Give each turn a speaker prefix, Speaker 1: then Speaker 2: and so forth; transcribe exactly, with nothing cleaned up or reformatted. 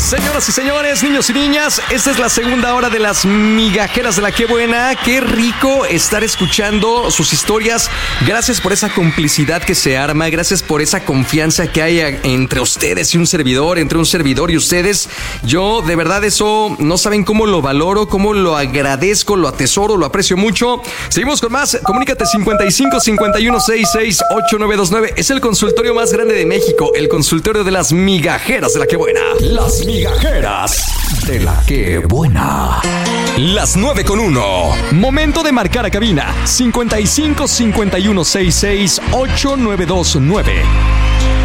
Speaker 1: Señoras y señores, niños y niñas, esta es la segunda hora de las migajeras de la Qué Buena. Qué rico estar escuchando sus historias. Gracias por esa complicidad que se arma, gracias por esa confianza que hay entre ustedes y un servidor, entre un servidor y ustedes. Yo de verdad eso no saben cómo lo valoro, cómo lo agradezco, lo atesoro, lo aprecio mucho. Seguimos con más. Comunícate cincuenta y cinco cincuenta y uno sesenta y seis ochenta y nueve veintinueve. Es el consultorio más grande de México, el consultorio de las migajeras de la Qué Buena. Las migajeras de la Qué Buena. Las nueve con uno. Momento de marcar a cabina. cincuenta y cinco cincuenta y uno sesenta y seis ochenta y nueve veintinueve.